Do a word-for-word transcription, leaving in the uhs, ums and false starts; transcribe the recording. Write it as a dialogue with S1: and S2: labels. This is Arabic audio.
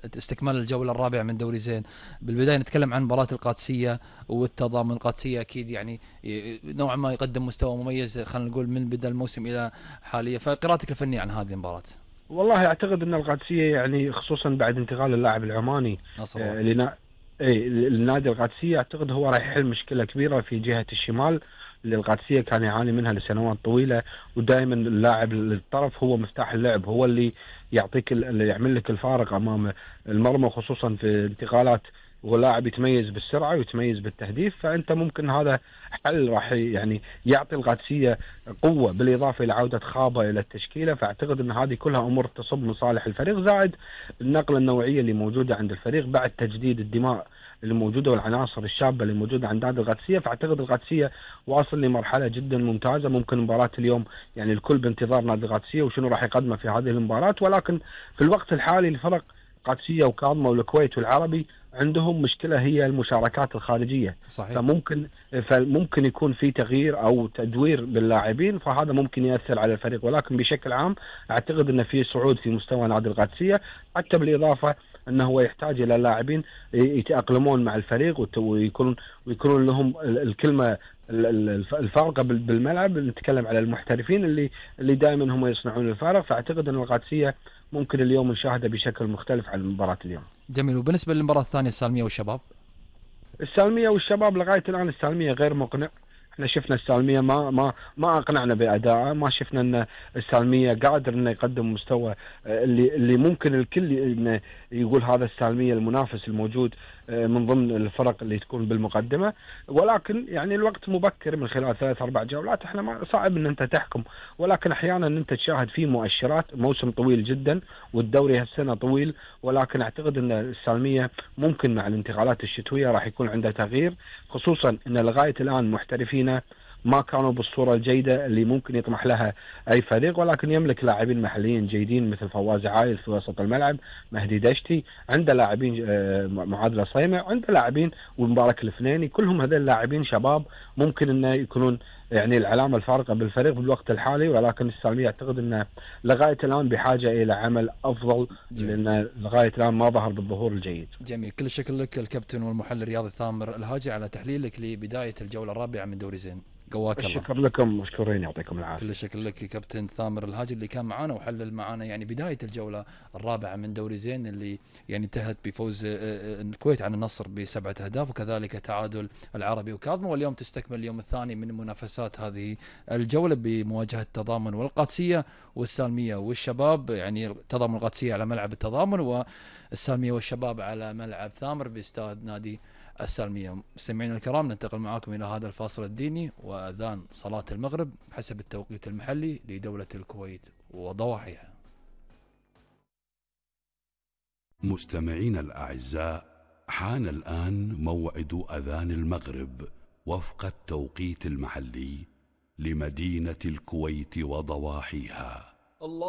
S1: استكمال الجولة الرابعة من دوري زين. بالبداية نتكلم عن مباراة القادسية والتضامن. القادسية أكيد يعني نوعا ما يقدم مستوى مميز خلينا نقول من بداية الموسم إلى حاليا، فقراءتك الفنية عن هذه المباراة.
S2: والله اعتقد ان القادسيه يعني خصوصا بعد انتقال اللاعب العماني
S1: نصر
S2: آه،
S1: الله.
S2: لنا اي النادي القادسيه، اعتقد هو راح يحل مشكله كبيره في جهه الشمال اللي القادسيه كان يعاني منها لسنوات طويله. ودائما اللاعب الطرف هو مفتاح اللعب، هو اللي يعطيك ال- اللي يعمل لك الفارق امام المرمى، خصوصا في انتقالات. هو لاعب يتميز بالسرعه ويتميز بالتهديف، فانت ممكن هذا حل راح يعني يعطي القادسيه قوه، بالاضافه الى عوده خابه الى التشكيله. فاعتقد ان هذه كلها امور تصب من صالح الفريق، زائد النقله النوعيه اللي موجوده عند الفريق بعد تجديد الدماء اللي موجوده والعناصر الشابه اللي موجوده عند نادي القادسيه. فاعتقد القادسيه واصل لمرحله جدا ممتازه. ممكن مباراه اليوم يعني الكل بانتظار نادي القادسيه وشنو راح يقدمه في هذه المباراه، ولكن في الوقت الحالي الفرق قادسيه وكاظمه والكويت والعربي عندهم مشكله هي المشاركات الخارجيه.
S1: صحيح.
S2: فممكن فممكن يكون في تغيير او تدوير باللاعبين، فهذا ممكن ياثر على الفريق. ولكن بشكل عام اعتقد ان في صعود في مستوى نادي القادسيه، حتى بالاضافه انه هو يحتاج الى لاعبين يتاقلمون مع الفريق ويكون ويكونون لهم الكلمه الفارقه بالملعب. نتكلم على المحترفين اللي اللي دائما هم يصنعون الفارق. فاعتقد ان القادسيه ممكن اليوم نشاهده بشكل مختلف عن مباراه اليوم.
S1: جميل. وبالنسبة للمباراة الثانية السالمية والشباب؟
S2: السالميه والشباب لغايه الان السالميه غير مقنع. احنا شفنا السالميه ما ما ما اقنعنا بادائه، ما شفنا ان السالميه قادر انه يقدم مستوى اللي اللي ممكن الكل انه يقول هذا السالميه المنافس الموجود من ضمن الفرق اللي تكون بالمقدمه. ولكن يعني الوقت مبكر، من خلال ثلاث اربع جولات احنا ما صعب ان انت تحكم. ولكن احيانا انت تشاهد فيه مؤشرات. موسم طويل جدا والدوري هالسنه طويل، ولكن اعتقد ان السالميه ممكن مع الانتقالات الشتويه راح يكون عنده تغيير، خصوصا ان لغايه الان محترفين ما كانوا بالصورة الجيدة اللي ممكن يطمح لها أي فريق. ولكن يملك لاعبين محليين جيدين مثل فواز عايل في وسط الملعب، مهدي دشتي، عنده لاعبين معادلة صيمع، عنده لاعبين ومبارك الفنيني. كلهم هذول اللاعبين شباب ممكن انه يكونون يعني العلامة الفارقة بالفريق بالوقت الحالي. ولكن السالمية اعتقد انه لغاية الان بحاجة الى عمل افضل، لان لغاية الان ما ظهر بالظهور الجيد.
S1: جميل. كل الشكر لك الكابتن والمحلل الرياضي ثامر الهاجي على تحليلك لبداية الجولة الرابعة من دوري زين. قواك الله.
S2: الشكر لكم، مشكورين، يعطيكم العافية.
S1: كل الشكر لك كابتن ثامر الهاجي اللي كان معانا وحلل معانا يعني بداية الجولة الرابعة من دوري زين اللي يعني انتهت بفوز الكويت عن النصر بسبعة أهداف، وكذلك تعادل العربي وكاظمه. واليوم تستكمل اليوم الثاني من منافسات هذه الجولة بمواجهة التضامن والقادسية والسالمية والشباب. يعني التضامن القادسية على ملعب التضامن، والسالمية والشباب على ملعب ثامر باستاد نادي السالمية. مستمعينا الكرام، ننتقل معاكم إلى هذا الفاصل الديني وأذان صلاة المغرب حسب التوقيت المحلي لدولة الكويت وضواحيها.
S3: مستمعينا الأعزاء، حان الآن موعد أذان المغرب وفق التوقيت المحلي لمدينة الكويت وضواحيها. الله